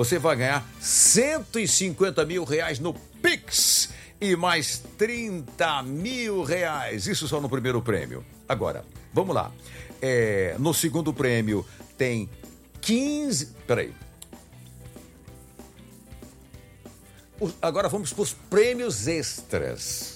você vai ganhar R$150 mil no Pix e mais R$30 mil. Isso só no primeiro prêmio. Agora, vamos lá. No segundo prêmio tem 15... Peraí. Agora vamos para os prêmios extras.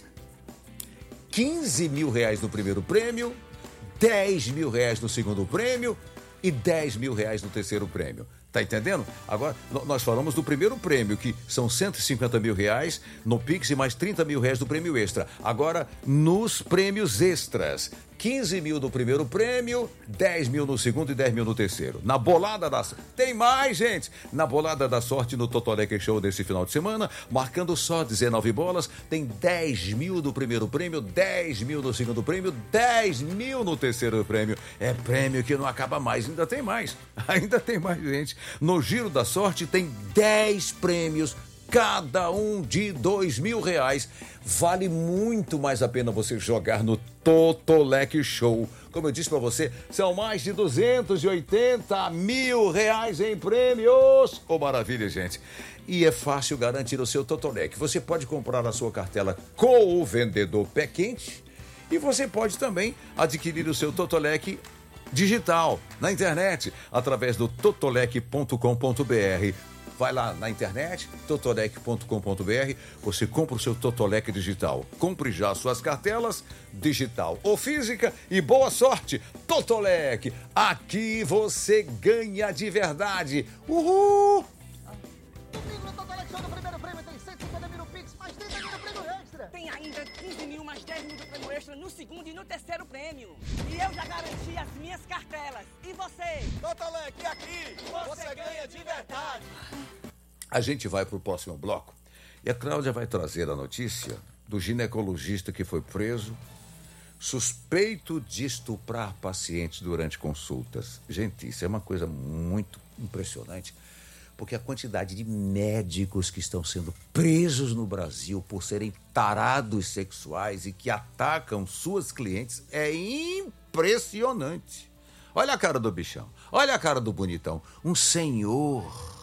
R$15 mil no primeiro prêmio, R$10 mil no segundo prêmio e R$10 mil no terceiro prêmio. Tá entendendo? Agora, nós falamos do primeiro prêmio, que são R$150 mil no Pix e mais R$30 mil do prêmio extra. Agora, nos prêmios extras, 15 mil no primeiro prêmio, 10 mil no segundo e 10 mil no terceiro. Na bolada da sorte. Tem mais, gente! Na bolada da sorte no Totolec Show desse final de semana, marcando só 19 bolas, tem 10 mil no primeiro prêmio, 10 mil no segundo prêmio, 10 mil no terceiro prêmio. É prêmio que não acaba mais, ainda tem mais. Ainda tem mais, gente. No Giro da Sorte tem 10 prêmios, cada um de R$2 mil. Vale muito mais a pena você jogar no Totolec Show. Como eu disse pra você, são mais de R$280 mil em prêmios. Oh, maravilha, gente. E é fácil garantir o seu Totolec. Você pode comprar a sua cartela com o vendedor pé quente e você pode também adquirir o seu Totolec digital na internet através do totolec.com.br. Vai lá na internet, totolec.com.br, você compra o seu Totolec digital. Compre já suas cartelas, digital ou física, e boa sorte! Totolec, aqui você ganha de verdade. Uhul! Domingo no Totolec Show do primeiro prêmio tem 150 mil no Pix, mais 30 mil no prêmio extra. Tem ainda 15 mil mais 10 mil do prêmio extra no segundo e no terceiro prêmio. E eu já garanti as minhas cartelas. E você? Totolec, aqui você ganha de verdade. A gente vai para o próximo bloco e a Cláudia vai trazer a notícia do ginecologista que foi preso, suspeito de estuprar pacientes durante consultas. Gente, isso é uma coisa muito impressionante, porque a quantidade de médicos que estão sendo presos no Brasil por serem tarados sexuais e que atacam suas clientes é impressionante. Olha a cara do bichão, olha a cara do bonitão, um senhor.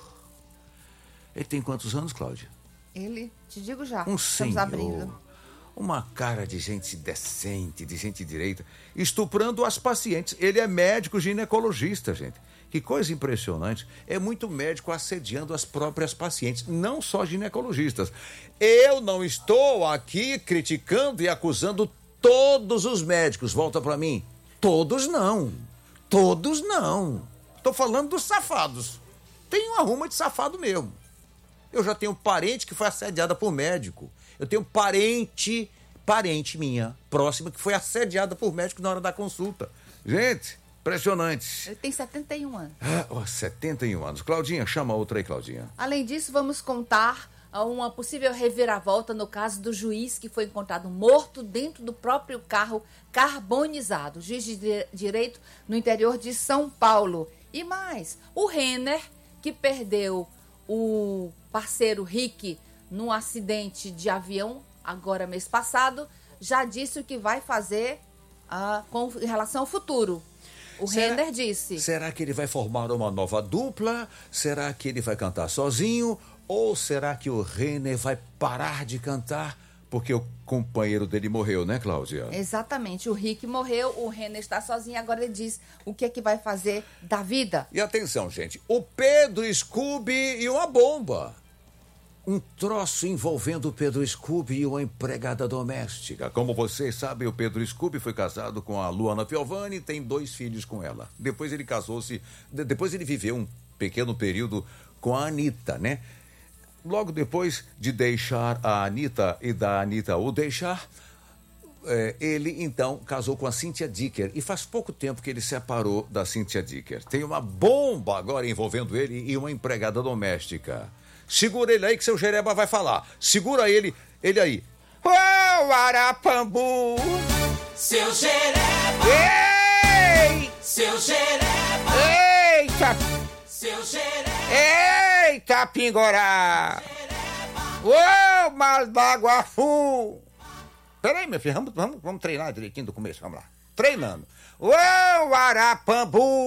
Ele tem quantos anos, Cláudia? Ele, te digo já. Um Estamos abrindo. senhor, uma cara de gente decente, de gente direita, estuprando as pacientes. Ele é médico ginecologista, gente. Que coisa impressionante. É muito médico assediando as próprias pacientes, não só ginecologistas. Eu não estou aqui criticando e acusando todos os médicos. Volta pra mim. Todos não. Todos não. Estou falando dos safados. Tem uma ruma de safado mesmo. Eu já tenho parente que foi assediada por médico. Eu tenho parente minha, próxima, que foi assediada por médico na hora da consulta. Gente, impressionante. Ele tem 71 anos. 71 anos. Claudinha, chama outra aí, Claudinha. Além disso, vamos contar uma possível reviravolta no caso do juiz que foi encontrado morto dentro do próprio carro carbonizado. Juiz de direito no interior de São Paulo. E mais, o Renner, que perdeu o parceiro Rick num acidente de avião, agora mês passado, já disse o que vai fazer em relação ao futuro. O Renner disse. Será que ele vai formar uma nova dupla? Será que ele vai cantar sozinho? Ou será que o Renner vai parar de cantar porque o companheiro dele morreu, né, Cláudia? Exatamente. O Rick morreu, o Renner está sozinho, agora ele diz o que é que vai fazer da vida. E atenção, gente, o Pedro Scooby e uma bomba. Um troço envolvendo o Pedro Scooby e uma empregada doméstica. Como vocês sabem, o Pedro Scooby foi casado com a Luana Piovani e tem 2 filhos com ela. Depois ele casou-se, depois ele viveu um pequeno período com a Anitta, né? Logo depois de deixar a Anitta e da Anitta o deixar, ele então casou com a Cynthia Dicker. E faz pouco tempo que ele separou da Cynthia Dicker. Tem uma bomba agora envolvendo ele e uma empregada doméstica. Segura ele aí que seu Jereba vai falar. Segura ele aí. Ô, Arapambu! Seu Jereba! Ei! Seu Jereba! Eita! Seu Jereba! Eita, Pingorá! Ô, Malbaguafu! Peraí, meu filho, vamos treinar direitinho do começo, vamos lá. Treinando. Ô, Arapambu!